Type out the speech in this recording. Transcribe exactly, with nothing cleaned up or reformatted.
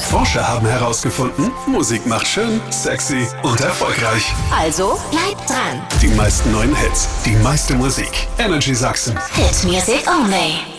Forscher haben herausgefunden, Musik macht schön, sexy und erfolgreich. Also bleibt dran. Die meisten neuen Hits, die meiste Musik. Energy Sachsen. Hit Music Only.